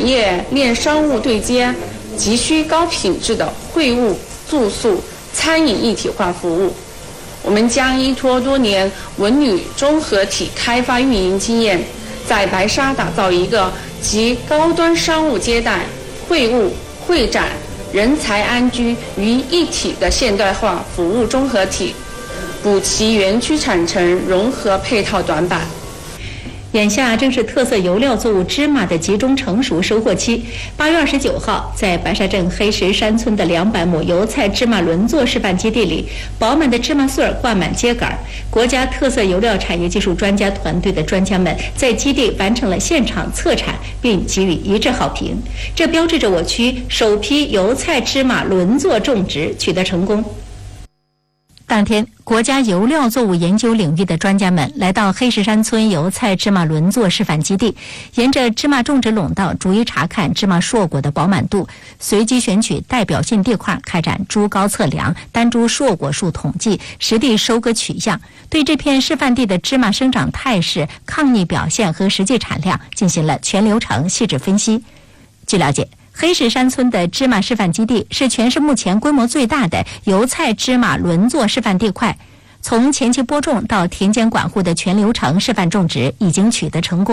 产业链商务对接，急需高品质的会务、住宿、餐饮一体化服务。我们将依托多年文旅综合体开发运营经验，在白沙打造一个集高端商务接待、会务、会展、人才安居于一体的现代化服务综合体，补齐园区产城融合配套短板。 眼下正是特色油料作物芝麻的集中成熟收获期。8月29号，在白沙镇黑石山村的200亩油菜芝麻轮作示范基地里，饱满的芝麻穗儿挂满秸秆。国家特色油料产业技术专家团队的专家们在基地完成了现场测产，并给予一致好评。这标志着我区首批油菜芝麻轮作种植取得成功。当天，国家油料作物研究领域的专家们来到黑石山村油菜芝麻轮作示范基地，沿着芝麻种植垄道逐一查看芝麻硕果的饱满度，随机选取代表性地块开展株高测量、单株硕果数统计、实地收割取样，对这片示范地的芝麻生长态势、抗逆表现和实际产量进行了全流程细致分析。据了解，黑石山村的芝麻示范基地是全市目前规模最大的油菜芝麻轮作示范地块，从前期播种到田间管护的全流程示范种植已经取得成功。